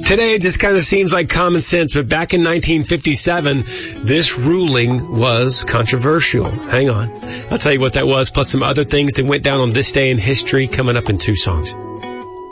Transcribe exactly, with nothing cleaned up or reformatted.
Today it just kind of seems like common sense, but back in nineteen fifty-seven, this ruling was controversial. Hang on. I'll tell you what that was, plus some other things that went down on this day in history coming up in two songs.